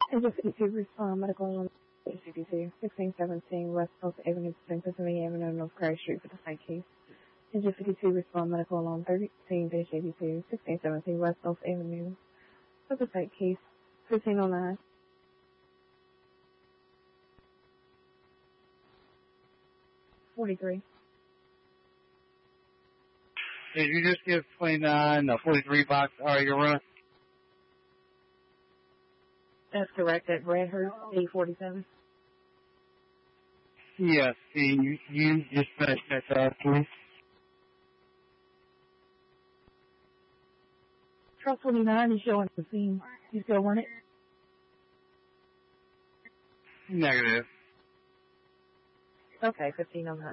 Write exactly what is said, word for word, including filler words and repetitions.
Engine fifty-two, respond medical on H D two, sixteen seventeen West Coast Avenue, between Pennsylvania Avenue and North Prairie Street for the site case. Engine fifty-two, respond medical on thirteen H D two, sixteen seventeen West Coast Avenue for the site case. fifteen oh nine. forty-three. Did you just give twenty-nine, uh, forty-three box R U run? That's correct, at Bradhurst, eight forty-seven. Yes, can you, you just finish that task, please? Truck twenty-nine is showing the scene. You still want it? Negative. Okay, fifteen oh nine.